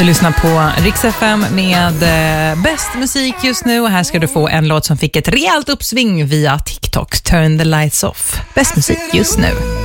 Du lyssnar på Rix FM med bäst musik just nu och här ska du få en låt som fick ett rejält uppsving via TikTok, Turn the Lights Off. Bäst musik just nu.